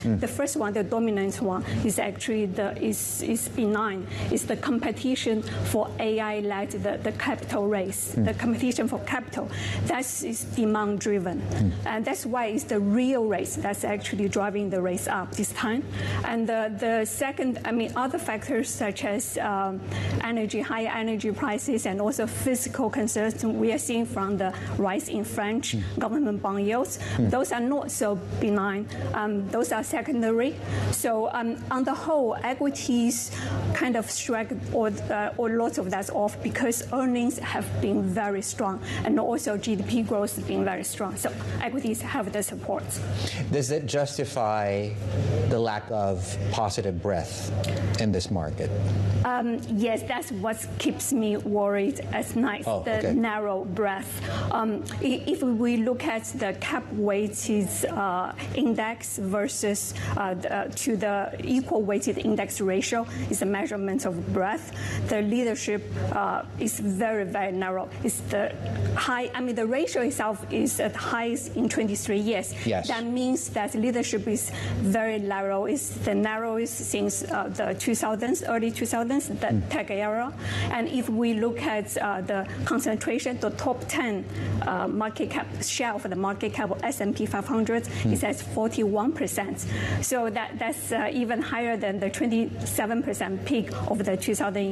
The first one, the dominant one, is actually is benign. It's the competition for AI-led the capital raise, the competition for capital. That is demand-driven, and that's why it's the real race that's actually driving the race up this time. And the second, other factors such as higher energy prices, and also fiscal concerns we are seeing from the rise in French government bond yields. Those are not so benign. Those are secondary. So on the whole, equities kind of shrug or lots of that off because earnings have been very strong, and also GDP growth has been very strong. So equities have the support. Does it justify the lack of positive breadth in this market? Yes, that's what keeps me worried at night, the narrow breadth. If we look at the cap-weighted index versus to the equal-weighted index ratio, is a measurement of breadth. The leadership is very, very narrow. It's the high, the ratio itself is at highest in 23 years. Yes. That means that leadership is very narrow. It's the narrowest since the 2000s, early 2000s, the tech era. And if we look at the concentration, the top 10 market cap share of the market cap of S&P 500 is at 41%. So that's even higher than the 27% peak of the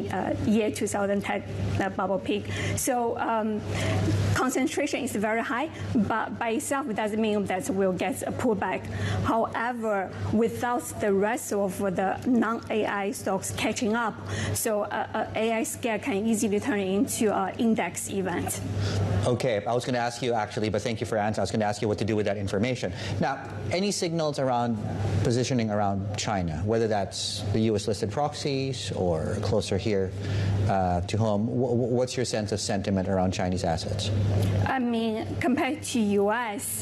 2000 tech bubble peak. So concentration is very high, but by itself it doesn't mean that we'll get a pullback. However, without the rest of the non-AI stocks catching up, so AI scare can easily turn into an index event. Okay, I was going to ask you actually, but thank you for answering. I was going to ask you what to do with that information. Now, any signals around positioning around China, whether that's the U.S. listed proxies or closer here to home, what's your sense of sentiment around Chinese assets? Compared to U.S.,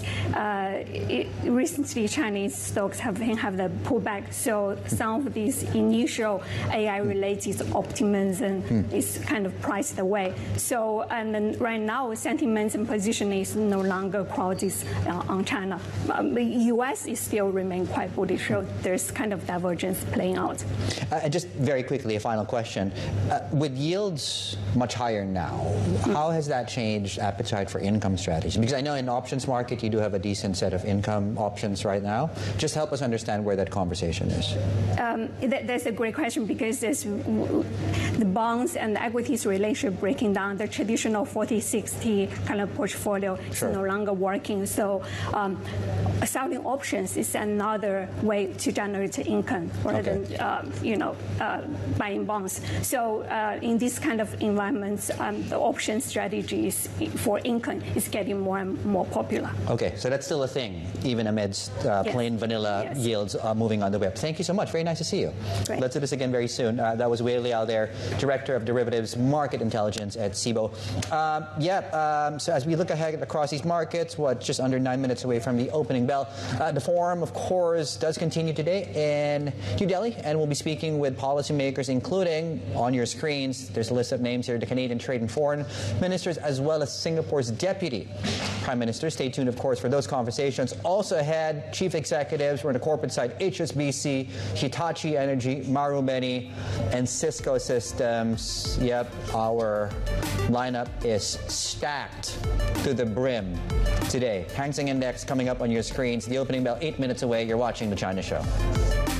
recently Chinese stocks have the pullback. So some of these initial AI-related optimism is kind of priced away. So and then right now, sentiment and positioning is no longer crowded on China. The U.S. is still remain quite bullish. So there's kind of divergence playing out. And just very quickly, a final question: with yields much higher now, how has that changed appetite for income strategies? Because I know in the options market you do have a decent set of income options right now. Just help us understand where that conversation is. That's a great question, because there's the bonds and the equities relationship breaking down. The traditional 40-60 kind of portfolio is no longer working. So selling options is another way to generate income rather than buying bonds. So in this kind of environments, the option strategies for income is getting more and more popular. Okay, so that's still a thing, even amidst plain vanilla yields moving on the web. Thank you so much. Very nice to see you. Great. Let's do this again very soon. That was Wei Liao there, Director of Derivatives Market Intelligence at Cboe. So as we look ahead across these markets, just under 9 minutes away from the opening bell, the forum, of course, does continue today in New Delhi, and we'll be speaking with policymakers, including, on your screens, there's a list of names here, the Canadian Trade and Foreign Ministers, as well as Singapore's Deputy Prime Minister. Stay tuned, of course, for those conversations. Also ahead, chief executives, we're on the corporate side, HSBC, Hitachi Energy, Marubeni, and Cisco Systems. Yep, our lineup is stacked to the brim today. Hang Seng Index coming up on your screens. The opening bell 8 minutes away. You're watching The China Show.